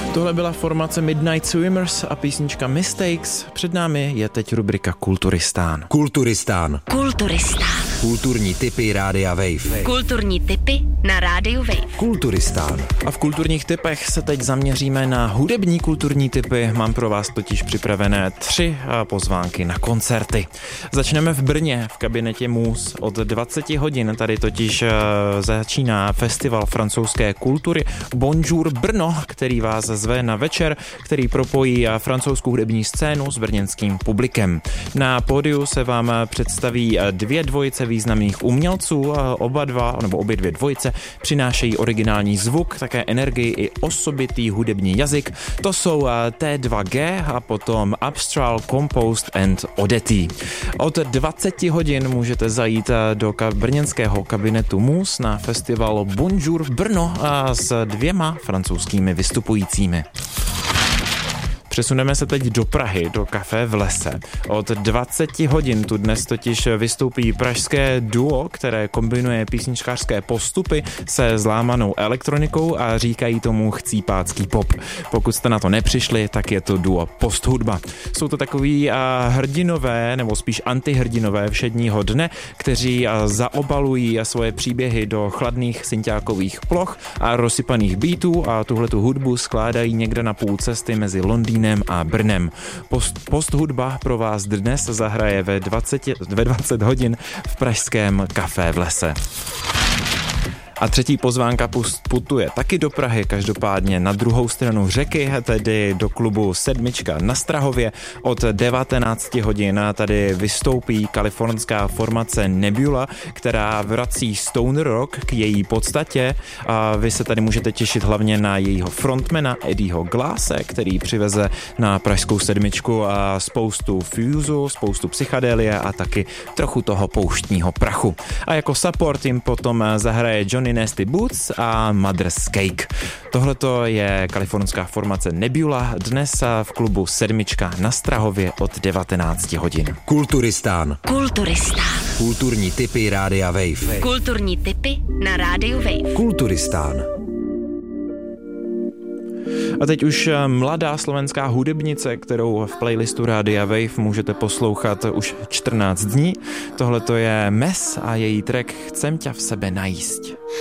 Tohle byla formace Midnight Swimmers a písnička Mistakes. Před námi je teď rubrika Kulturistán. Kulturistán. Kulturistán. Kulturní tipy Rádia Wave. Kulturní tipy na Rádiu Wave. Kulturistán. A v kulturních tipech se teď zaměříme na hudební kulturní tipy. Mám pro vás totiž připravené 3 pozvánky na koncerty. Začneme v Brně v kabinetě Mus. Od 20 hodin tady totiž začíná festival francouzské kultury Bonjour Brno, který vás zve na večer, který propojí francouzskou hudební scénu s brněnským publikem. Na pódiu se vám představí 2 dvojice významných umělců. Obě dvě dvojice přinášejí originální zvuk, také energii i osobitý hudební jazyk. To jsou T2G a potom Abstral, Composed and Oddity. Od 20 hodin můžete zajít do brněnského kabinetu Mus na festival Bonjour Brno s 2 francouzskými vystupujícími. Přesuneme se teď do Prahy, do Café v lese. Od 20 hodin tu dnes totiž vystoupí pražské duo, které kombinuje písničkářské postupy se zlámanou elektronikou a říkají tomu chcípácký pop. Pokud jste na to nepřišli, tak je to duo Posthudba. Jsou to takový hrdinové, nebo spíš antihrdinové všedního dne, kteří zaobalují svoje příběhy do chladných synťákových ploch a rozsypaných beatů a tuhletu hudbu skládají někde na půl cesty mezi Londýnem a Brnem. Posthudba pro vás dnes zahraje ve 20 hodin v pražském Café v lese. A 3. pozvánka putuje taky do Prahy, každopádně na druhou stranu řeky, tedy do klubu Sedmička na Strahově. Od 19 hodin tady vystoupí kalifornská formace Nebula, která vrací stoner rock k její podstatě. A vy se tady můžete těšit hlavně na jejího frontmana Eddieho Glase, který přiveze na pražskou Sedmičku a spoustu fuzu, spoustu psychadelie a taky trochu toho pouštního prachu. A jako support jim potom zahraje Johnny Nasty Boots a Mother's Cake. Tohleto je kalifornská formace Nebula dnes v klubu Sedmička na Strahově od 19 hodin. Kulturistán. Kulturistán. Kulturní tipy Rádia Wave. Kulturní tipy na Rádiu Wave. Kulturistán. A teď už mladá slovenská hudebnice, kterou v playlistu Rádia Wave můžete poslouchat už 14 dní. Tohle to je Mes a její track Chcem ťa v sebe najísť.